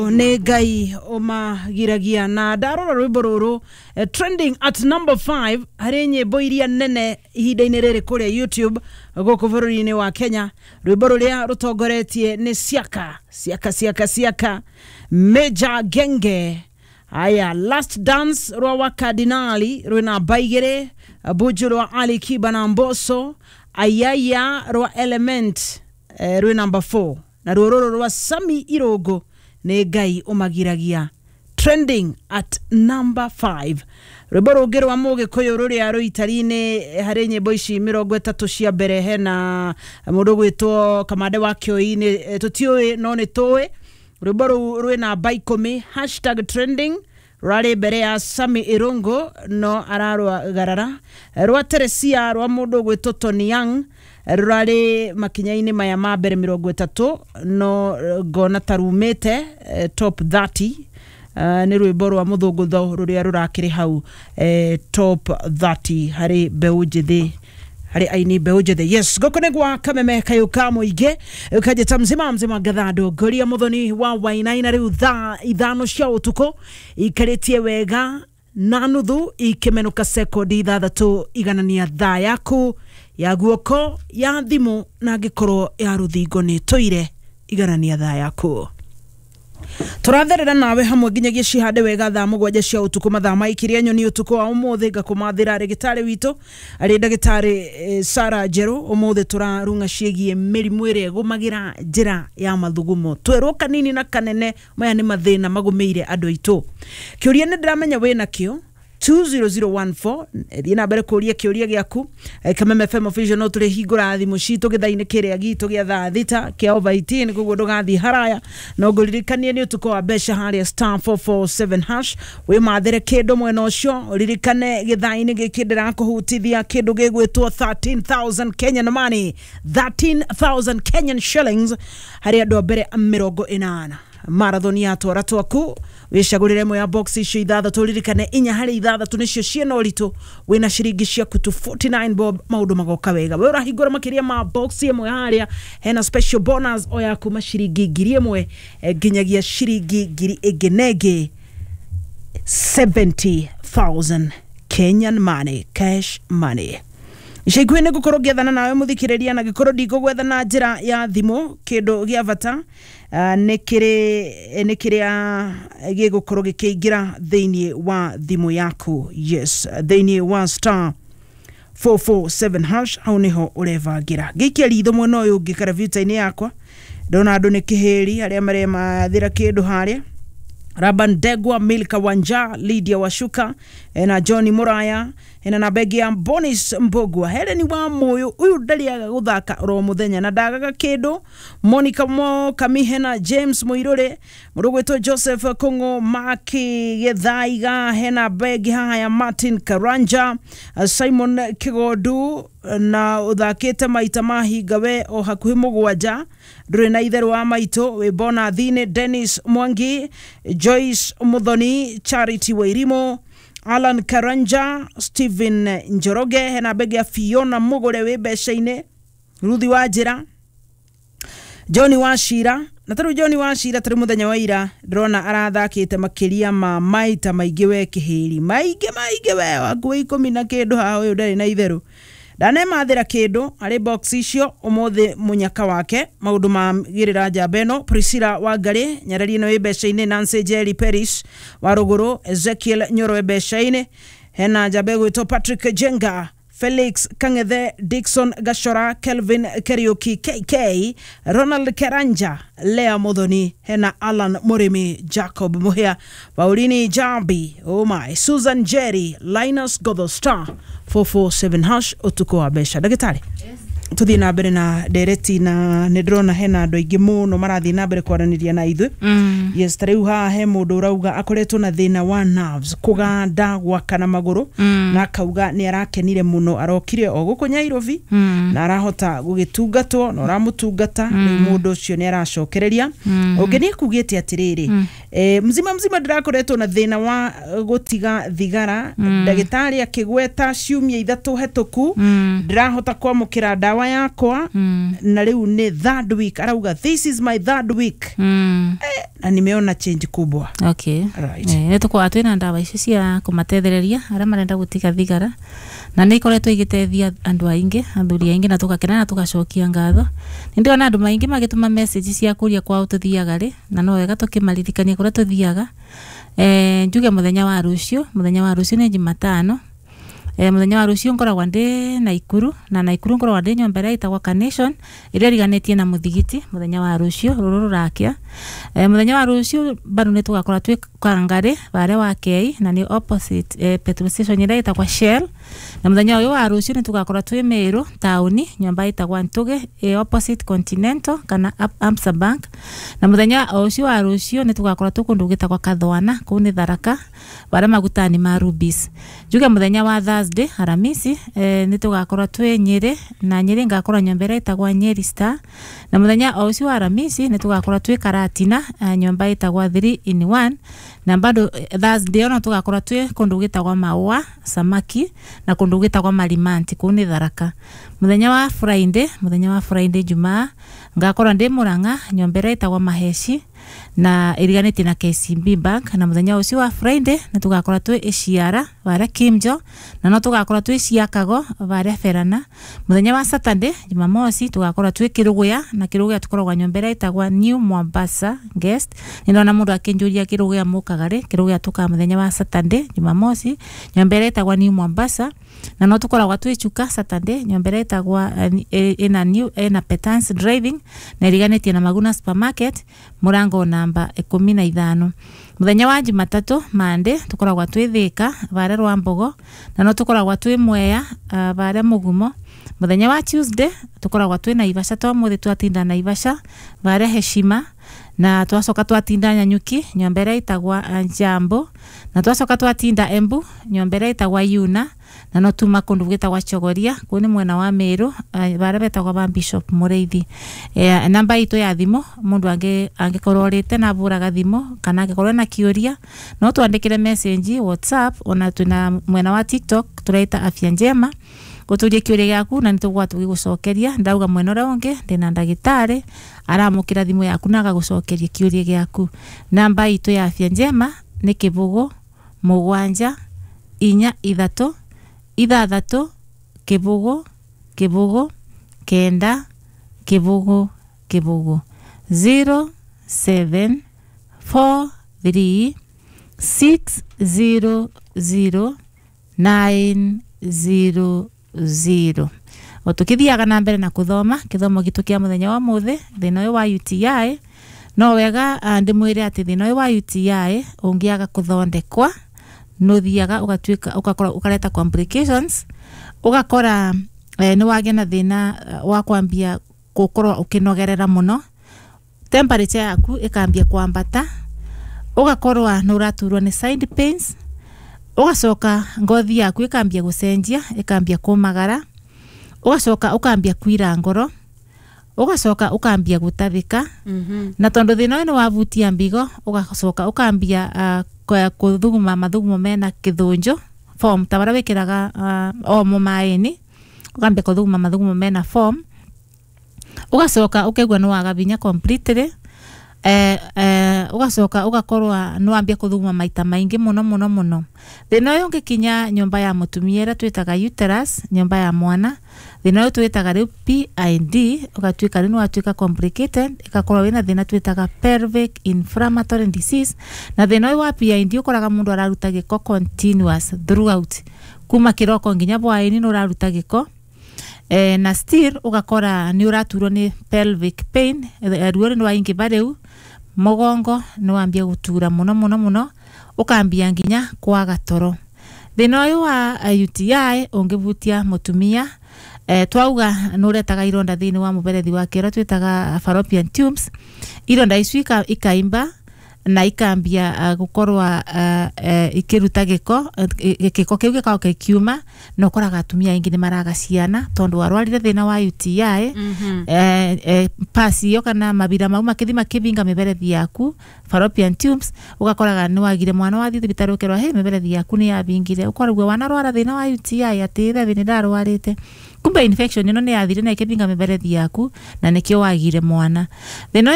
Nĩ Ngai ũmagiragia na ndarora rwĩmbo rũrũ trending at number 5 harĩ nyĩmbo iria nene ihinda-inĩ rĩrĩ kũrĩa YouTube gũkũ bũrũri-inĩ wa Kenya. Rwĩmbo rũrĩa rũtongoretie nĩ Siaka Major Genge. Aya Last Dance rwa wa Kardinali rwĩna Baigere, Buju rwa Ali Kiba na Mbosso, Ayaya rwa Element rwĩ number 4 na rũrũ rwa Sami Irogo nĩ Ngai ũmagiragia trending at number 5. Rwĩmbo rũngĩ rwa Mũgĩkũyũ rũrĩa rũitari-inĩ harĩ nyĩmbo ici 30 cia mbere hena mũndũ gwĩtwo Kamande wa Kĩoi tũtiũĩ no nĩ tũĩ. Rwĩmbo rũu rwĩna #10 trending rwari mbere ya Sami Irongo no ararũgarara. Rwa Teresia rwa mũndũ gwĩtwo Tony Young rwari makinya-inĩ maya ma mbere 30 no ngona tarumĩte top 30. Nĩ rwĩmbo rwa Mũthũngũtho rũrĩa rũrakĩrĩ hau top 30 harĩ mbeũ njĩthĩ, harĩ aini mbeũ njĩthĩ. Yes, gũkũ nĩ gwa Kameme Kayũka mũingĩ ũkanjĩta mzima Gathando Ngoria Mũthoni wa Wainaina. Rĩu thaa 5 cia ũtukũ ikarĩtie wega na nuthu ikimenuka sekondi 6 iganania thaa yaku ya guoko ya thimũ na ngĩkorwo ya rũthingo nĩ tũire iganania thaa yaku. Turatherera nawe hamwe nginyagia cihande wega thaa 7 cia ũtukũ mathaa maikiria nyoni ũtukũ wa ũmũthĩ ngakumathĩra rĩgĩtarĩ witũ arĩ ndagĩtarĩ Sara Njerũ. Ũmũthĩ turarunga ciĩgiĩ mĩrimũ ĩrĩa ĩgũmagĩra njĩra ya mathugumo. Twerwo kanini na kanene maya nĩ mathĩna magũmĩire andũ aitũ. Kĩũria nĩ ndĩramenya wĩna kĩo 20014 thiĩ na mbere kũria kĩũria gĩaku. Kameme FM official no tũrĩ hingũra thimũ citũ gĩtha-inĩ kĩrĩa gitũ gĩa thaa thita kĩa over 18 koguo ndũgathiĩ haraya. No ngũririkanie nĩ ũtukũ wa mbeca harĩa *447# wĩ mathere kĩndũ mwena ũcio. Ũririkane gĩtha-inĩ gĩkĩ ndĩrakũhutithia kĩndũ gĩgwĩtwo 13,000 Kenyan money, 13,000 Kenyan shillings harĩ andũ a mbere 80 marathon ya twara twaku wicagurire mo ya box icio 6. Ririkane 4 harĩ 6 nicio ciena ũritũ wina ciringi ciaku tu 49 bob. Maundu magoka wega we urahingũra makiria ma box ĩmwe harĩa hena special bonus o ya kuma ciringi 1,000 nginyagia ciringi 1,000 70,000 Kenyan money, cash money. Icegwene gukorwo ngethana nawe muthikiriria na gikorwo ndigugwetha na njira ya thimu kindu gia bata nikiria gigukorwo gikeingira thiini wa thimu yaku. Yes, thiini wa *447# hau niho urevangira gikia ritho mwena uyu ngikara vita-ini yakwa ndona andu ni kiheri aria mare mathira kindu haria. Raban Degwa, Milka Wanja, Lydia Washuka, na Johnny Muraya, na begi ya Bonis Mbogwa. Heleni wa moyo uyu ndariaga guthaka ro muthenya na ndagaga kindu. Monica Mo Kamihena, James Muirore, Murugweto Joseph Kongo, Maki Gethaiga, hena begi haya Martin Karanja, Simon Kigodu na uthakite maita mahinga we o hakuhi mugwanja. Ndure na itherũ wa maito we bona Thine, Dennis Mwangi, Joyce Muthoni, Charity Wairimo, Alan Karanja, Stephen Njoroge, hena begi ya Fiona Mugore we beshaine, Ruthi Wajira, Johnny Washira. Na taru Johnny Washira tari muthenya wa ira ndrona arathakite makiria ma maita maingĩ we kihiri maingĩ we wakuĩ 10 na kindu ha uyu ndari na itherũ dane mathira kindu ari box icio umuthi munyaka wake maundu ma girira njambeno Priscilla Wangari nyarari no ibeshaine, Nancy Jerry Paris wa Ruguru, Ezekiel Nyoro ibeshaine, hena njambe gwito Patrick Jenga, Felix Kangethe, Dixon Gashora, Kelvin Kariuki KK, Ronald Keranja, Lea Muthoni, hena Alan Murimi, Jacob Muhia, Paulini Jambi, oh my, Susan Jerry, Linus Godho *447# utuko wa besha ndagĩtarĩ. Yes. Tuthi na mbere na dereti na nĩndrona hena andũ aingĩ mũno marathi na mbere kwaraniria na ithuĩ. Yes, tarĩu haha he mũndũ ũrauga akoretwo na thĩna wa nerves kũganda gwakana magũrũ na akauga nĩ arakenire mũno arokire o gũkũ Nyairobi na arahota gũgĩtungatwo na ũramũtungata rĩu mũndũ ũcio nĩ aracokereria. Ũngĩ nĩ akugĩte atĩrĩrĩ mzima ndirakoretwo na thina wa gutiga thigara ndagitari akigweta ciumia ithatu hetuku ndirahota kwamukira dawa yakwa na riu ni third week arauga this is my third week na nimeona change kubwa. Okay, right. Netukwa twina dawa icio cia kumatethereria ara marenda gutiga thigara na nä ikoretwo igitethia andu aingi athuri aingi na tukakena na tugacokia ngatho. Nindiona andu maingi magituma message cia kuria kwao tuthiaga ri na no wega tukimaririkania kuria tuthiaga. Njuge muthenya wa rucio ni Jumatano. Muthenya wa rucio ngoragwa ndi Naikuru na Naikuru ngoragwa ndi nyomba ira itagwa Carnation iria riganetie na muthigiti muthenya wa rucio ruru rakia. Muthenya wa rucio bado ni tugakora twi Kangari bare wa Kei na ni opposite petrol station ira itagwa Shell. Na muthenya uyu wa rucio ni tugakora twi Meru tauni nyomba itagwa Ntuge opposite Continental kana Amsa Bank. Na muthenya ucio wa rucio ni tugakora tukundu gitagwa Kathwana kuni Tharaka bare magutani ma Rubis. Njuge muthenya wa Thursday Aramisi ni tugakora twi Nyeri na Nyeri ngakora nyomba ira itagwa Nyeri Star. Na muthenya ucio wa Aramisi ni tugakora twi Karatina nyomba itagwa 3 in 1. Na bado Thursday ona tugakora twi kundu gitagwa Maua Samaki na kundu gitagwa Malimanti kuni Tharaka. Muthenya wa Friday Jumaa ngakora ndi Muranga nyomba ira itagwa Maheshi na iriganeti na KCB Bank. Na muthenya ucio wa Friday na tugakora twi Ishiara bare Kimjo na no tugakora twi Siakago bare Ferana. Muthenya wa Saturday Jumamosi tugakora twi Kiruguya na Kiruguya tukoragwa nyomba ira itagwa New Mombasa Guest. Nindona mundu akinjuria Kiruguya mukagare Kiruguya tuka muthenya wa Saturday Jumamosi nyomba ira itagwa New Mombasa na no tukoragwa twi Chuka Saturday nyomba ira itagwa ina Petance Driving na iriganeti na Maguna Supermarket murango namba 15. Muthenya wa Jumatatu Monday tukoragwa twi Thika bare Rwambogo na no tukoragwa twi Mwea bare Mugumo. Muthenya wa Tuesday tukoragwa twi Naivasha twamuthi twatinda Naivasha bare Heshima na twacoka twatinda Nyanyuki nyomba ira itagwa Jambo na twacoka twatinda Embu nyomba ira itagwa Yuna na no tuma kundu gitagwa Chogoria kuni mwena wa Meru bare betagwa ba Bishop Mureithi. Namba itu ya thimo mundu angikororite na buraga thimo kana angikorwa na kiuria no twandikire message WhatsApp ona tuna mwena wa TikTok turaita Afya Njema guturie kiuria giaku na nitugwa tugigucokeria. Ndauga mwena ura ungi ndina ndagitari aramukira thimo yaku na agagucokeria kiuria giaku. Namba itu ya Afya Njema ni Kibugu 7 4 3 Kibugu 9 Kibugu 0746009000. Otukithiaga na mbere na kuthoma kithomo gitu kia muthenya wa muthi thina uyu wa UTI no wega ndimwire ati thina uyu wa UTI ungiaga kuthondekwa nuthiaga ugatuika ukareta complications ugakora ni wage na thina wa kwambia gukorwo ukinogerera muno temperature yaku ikambia kwambata ugakorwa nuraturwo ni side pains ugacoka ngothi yaku ikambia gucenjia ikambia kumagara ugacoka ukambia kwira ngoro ugacoka ukambia gutathika na tondu thina uyu ni wavutia mbigo ugacoka ukambia kuthuguma mathugumo mena kithunjo form tabara wikiraga omo maini ukambia kuthuguma mathugumo mena form ugacoka ukegwa no wagabinya completely ugacoka ugakorwa no ambia kuthuguma maita maingi muno thina uyu ngikinya nyumba ya mutumia ira twitaga uterus nyumba ya mwana thina uyu twitaga riu PID ugatuika rinu atuika complicated ikakorwa wina thina twitaga pelvic inflammatory disease na thina uyu wa PID ukoraga mundu araruta giko continuous throughout kuma kiroko nginya bwaini no araruta giko na still ugakora ni uraturwo ni pelvic pain ruo ni waingi bareu mugongo ni wambia gutura muno ukambia nginya kwaga toro. Thina uyu wa UTI ungivutia mutumia twauga nuretaga ironda thini wa muberethi wa kero twitaga fallopian tubes ironda icu ikaimba na ikambia gukorwa ikiruta giko kiu gikao kiuma no koraga atumia ingi ni maraga ciana tondu arwarire thina wa UTI pasi yo kana mabira mau makithima kibinga miberethi yaku fallopian tubes ugakoraga ni wagire mwana wa thibitari ukerwa he miberethi yaku ni yabingire ukoragwo wana rwara thina wa UTI ati the ni ndarwarite kumbe infection ino ni yathire na ikibinga miberethi yaku na nikio wagire mwana thina